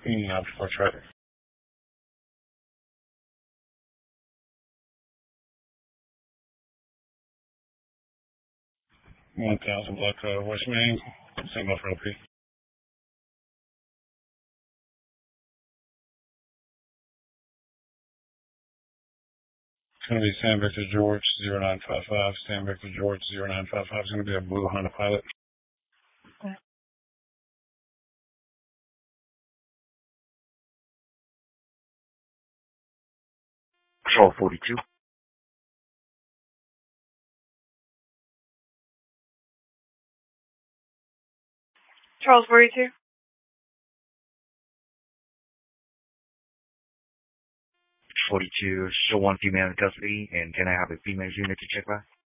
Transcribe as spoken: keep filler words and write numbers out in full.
Not for track. one thousand block uh, West Main, signal for L P. It's going to be Sam Victor George zero nine five five. Sam Victor George zero nine five five. It's going to be a blue Honda Pilot. Patrol forty-two. Charles forty-two. forty-two, still one female in custody, and can I have a female unit to check by?